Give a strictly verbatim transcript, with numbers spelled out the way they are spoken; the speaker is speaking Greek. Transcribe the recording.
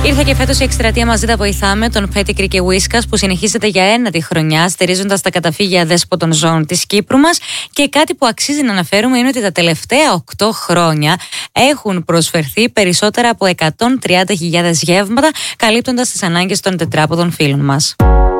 Ήρθε και φέτος η εκστρατεία Μαζί τα βοηθάμε των Pedigree και Whiskas που συνεχίζεται για ένατη χρονιά, στηρίζοντας τα καταφύγια δέσποτων ζώων της Κύπρου μας. Και κάτι που αξίζει να αναφέρουμε είναι ότι τα τελευταία οκτώ χρόνια έχουν προσφερθεί περισσότερα από εκατόν τριάντα χιλιάδες γεύματα, καλύπτοντας τις ανάγκες των τετράποδων φίλων μας.